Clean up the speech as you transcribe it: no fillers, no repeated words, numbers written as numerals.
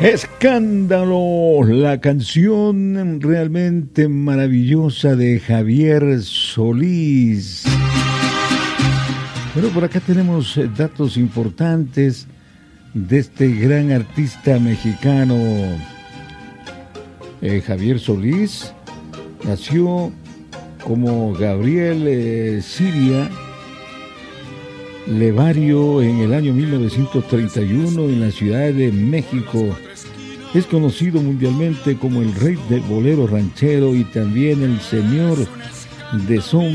Escándalo, la canción realmente maravillosa de Javier Solís. Bueno, por acá tenemos datos importantes de este gran artista mexicano. Javier Solís nació como Gabriel Siria Levario en el año 1931 en la Ciudad de México. Es conocido mundialmente como el rey del bolero ranchero y también el señor de son